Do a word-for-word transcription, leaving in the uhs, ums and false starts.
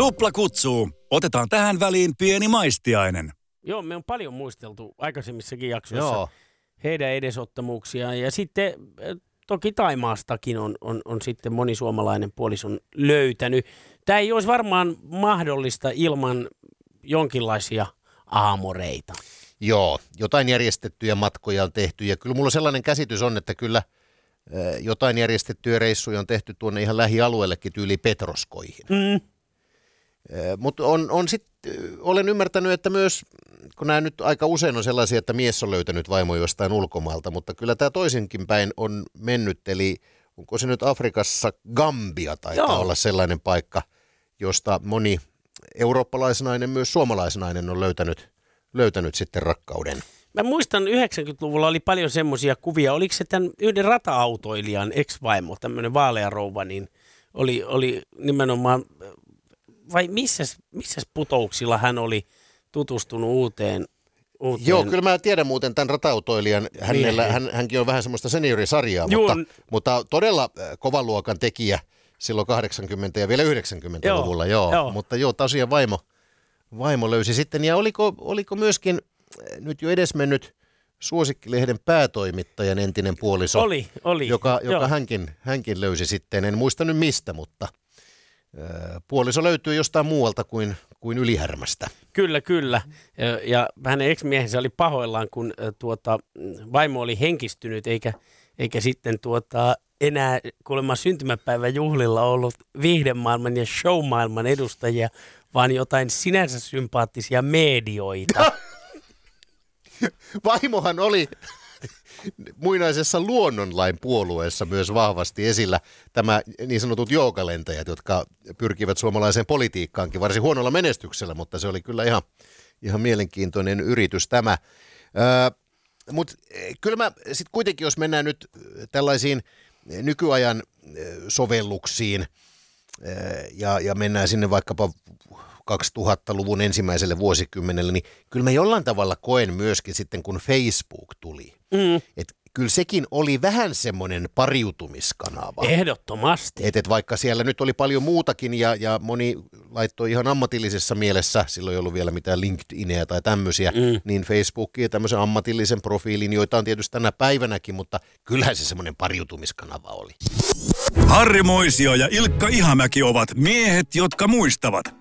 Supla kutsuu. Otetaan tähän väliin pieni maistiainen. Joo, me on paljon muisteltu aikaisemmissakin jaksoissa Joo. heidän edesottamuksiaan. Ja sitten toki Taimaastakin on, on, on sitten moni suomalainen puolison löytänyt. Tämä ei olisi varmaan mahdollista ilman jonkinlaisia aamoreita. Joo, jotain järjestettyjä matkoja on tehty ja kyllä mulla sellainen käsitys on, että kyllä jotain järjestettyjä reissuja on tehty tuonne ihan lähialueellekin tyyli Petroskoihin. Mm. Mutta on, on sit, olen ymmärtänyt, että myös, kun nämä nyt aika usein on sellaisia, että mies on löytänyt vaimo jostain ulkomaalta, mutta kyllä tämä toisinkin päin on mennyt, eli onko se nyt Afrikassa Gambia taitaa Joo. olla sellainen paikka, josta moni eurooppalaisnainen, myös suomalaisnainen on löytänyt, löytänyt sitten rakkauden. Mä muistan yhdeksänkymmentäluvulla oli paljon semmoisia kuvia, oliko se tämän yhden rata-autoilijan ex-vaimo, tämmöinen vaalea rouva, niin oli, oli nimenomaan, vai missäs, missäs putouksilla hän oli tutustunut uuteen, uuteen... Joo, kyllä mä tiedän muuten tämän rata-autoilijan, hänellä, hän, hänkin on vähän semmoista seniorisarjaa, mutta, mutta todella kovan luokan tekijä silloin kahdeksankymmentä- ja vielä yhdeksänkymmentäluvulla, joo, joo. joo. Mutta joo, tosiaan vaimo, vaimo löysi sitten, ja oliko, oliko myöskin nyt jo edesmennyt Suosikkilehden päätoimittajan entinen puoliso, oli, oli. joka, joka hänkin, hänkin löysi sitten, en muista nyt mistä, mutta äh, puoliso löytyy jostain muualta kuin, kuin Ylihärmästä. Kyllä, kyllä. Ja, ja hänen ex-miehensä oli pahoillaan, kun äh, tuota, vaimo oli henkistynyt, eikä, eikä sitten tuota, enää kuulemma syntymäpäivän juhlilla ollut viihdemaailman ja showmaailman edustajia, vaan jotain sinänsä sympaattisia medioita. Vaimohan oli muinaisessa luonnonlain puolueessa myös vahvasti esillä tämä niin sanotut joogalentäjät, jotka pyrkivät suomalaiseen politiikkaankin varsin huonolla menestyksellä, mutta se oli kyllä ihan, ihan mielenkiintoinen yritys tämä. Öö, mutta kyllä mä sitten kuitenkin, jos mennään nyt tällaisiin nykyajan sovelluksiin ja, ja mennään sinne vaikkapa kaksituhattaluvun ensimmäiselle vuosikymmenelle, niin kyllä mä jollain tavalla koen myöskin sitten, kun Facebook tuli. Mm. Että kyllä sekin oli vähän semmoinen pariutumiskanava. Ehdottomasti. Että et vaikka siellä nyt oli paljon muutakin ja, ja moni laittoi ihan ammatillisessa mielessä, silloin ei ollut vielä mitään LinkedInia tai tämmöisiä, mm. niin Facebookia tämmöisen ammatillisen profiilin, joita on tietysti tänä päivänäkin, mutta kyllähän se semmoinen pariutumiskanava oli. Harri Moisio ja Ilkka Ihamäki ovat miehet, jotka muistavat.